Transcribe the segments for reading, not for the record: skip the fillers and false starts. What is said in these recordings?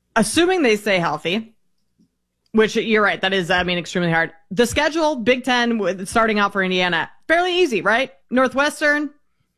assuming they stay healthy, which you're right, that is, extremely hard. The schedule, Big Ten, starting out for Indiana, fairly easy, right? Northwestern,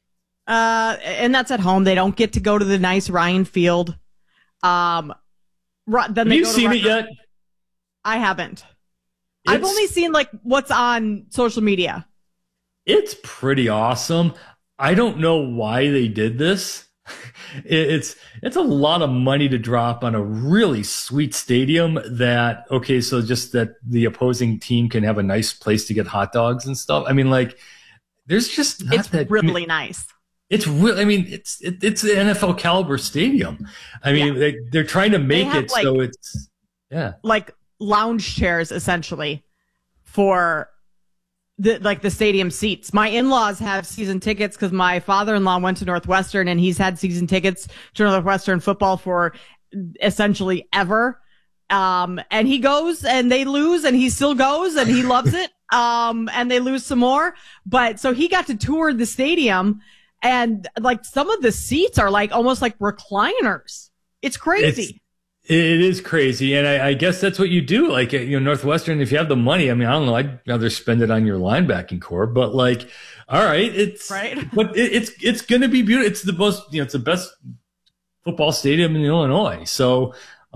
and that's at home. They don't get to go to the nice Ryan Field. Then Have you seen it yet? I haven't. I've only seen what's on social media. It's pretty awesome. I don't know why they did this. It's a lot of money to drop on a really sweet stadium so just that the opposing team can have a nice place to get hot dogs and stuff. There's just not it's really nice. It's really, it's an NFL caliber stadium. They're trying to make it so it's, like lounge chairs essentially for the stadium seats. My in-laws have season tickets because my father-in-law went to Northwestern and he's had season tickets to Northwestern football for essentially ever. And he goes and they lose and he still goes and he loves it. And they lose some more. But so he got to tour the stadium and some of the seats are almost like recliners. It's crazy. It is crazy, and I guess that's what you do. Northwestern, if you have the money, I don't know, I'd rather spend it on your linebacking core. But all right, it's right. But it's going to be beautiful. It's the most, it's the best football stadium in Illinois. So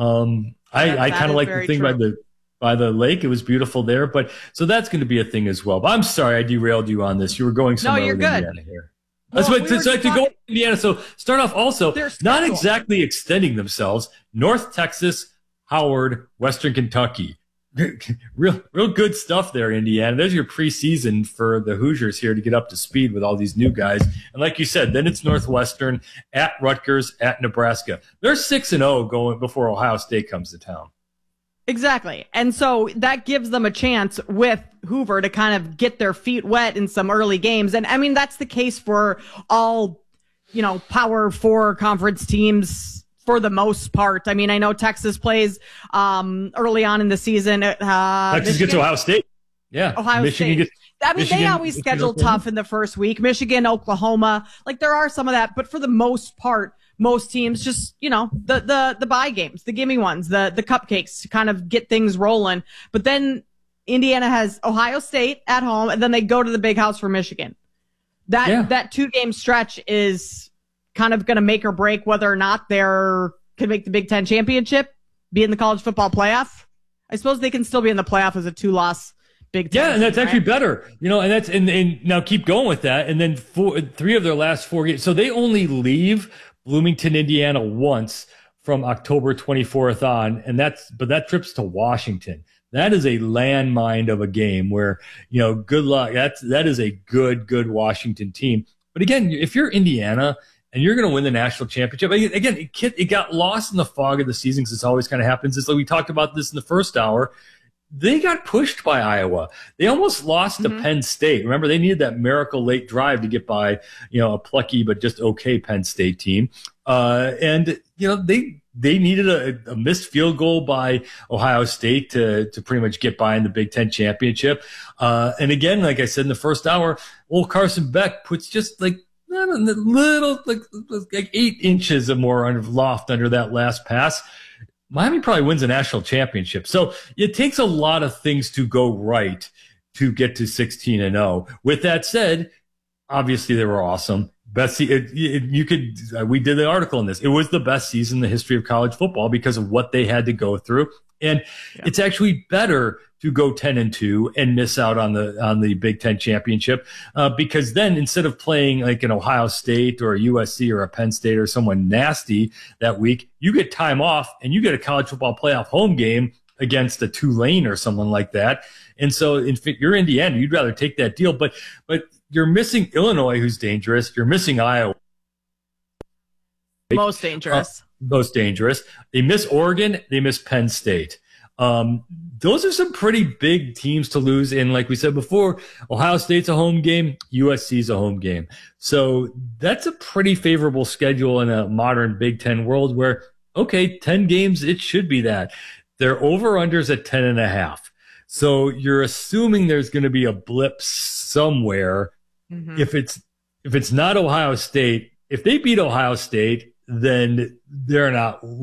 I kind of like the thing by the lake. It was beautiful there. But so that's going to be a thing as well. But I'm sorry I derailed you on this. You were going somewhere. No, you're good. Indiana here. To go to Indiana. So start off also not exactly extending themselves. North Texas, Howard, Western Kentucky. Real good stuff there, Indiana. There's your preseason for the Hoosiers here to get up to speed with all these new guys. And like you said, then it's Northwestern at Rutgers at Nebraska. They're 6-0 going before Ohio State comes to town. Exactly. And so that gives them a chance with Hoover to kind of get their feet wet in some early games. And that's the case for all, Power 4 conference teams for the most part. I know Texas plays early on in the season. Texas gets Ohio State. Yeah. Ohio State. They always schedule tough in the first week. Michigan, Oklahoma. There are some of that. But for the most part, most teams just, the bye games, the gimme ones, the cupcakes to kind of get things rolling. But then Indiana has Ohio State at home, and then they go to the Big House for Michigan. That 2-game stretch is kind of going to make or break whether or not they're can make the Big Ten championship, be in the college football playoff. I suppose they can still be in the playoff as a 2-loss Big Ten. Yeah, and that's actually better. And that's and now keep going with that. And then 3 of their last 4 games. So they only leave Bloomington, Indiana once from October 24th on, but that trip's to Washington. That is a landmine of a game where, good luck. That is a good Washington team. But again, if you're Indiana and you're going to win the national championship, again, it got lost in the fog of the season because this always kind of happens. It's like we talked about this in the first hour. They got pushed by Iowa. They almost lost to Penn State. Remember, they needed that miracle late drive to get by, a plucky but just okay Penn State team. They needed a missed field goal by Ohio State to pretty much get by in the Big Ten championship. And again, like I said in the first hour, old Carson Beck puts just a little 8 inches or more of loft under that last pass. Miami probably wins a national championship. So it takes a lot of things to go right to get to 16-0. With that said, obviously they were awesome. We did the article on this. It was the best season in the history of college football because of what they had to go through. And it's actually better to go 10-2 and miss out on the Big Ten championship because then instead of playing like an Ohio State or a USC or a Penn State or someone nasty that week, you get time off and you get a college football playoff home game against a Tulane or someone like that. And so if you're Indiana, you'd rather take that deal. But you're missing Illinois, who's dangerous. You're missing Iowa. Most dangerous. Most dangerous. They miss Oregon. They miss Penn State. Those are some pretty big teams to lose. And like we said before, Ohio State's a home game. USC's a home game. So that's a pretty favorable schedule in a modern Big Ten world where, 10 games, it should be that. Their over-unders at 10.5. So you're assuming there's going to be a blip somewhere. Mm-hmm. If it's not Ohio State, if they beat Ohio State, then they're not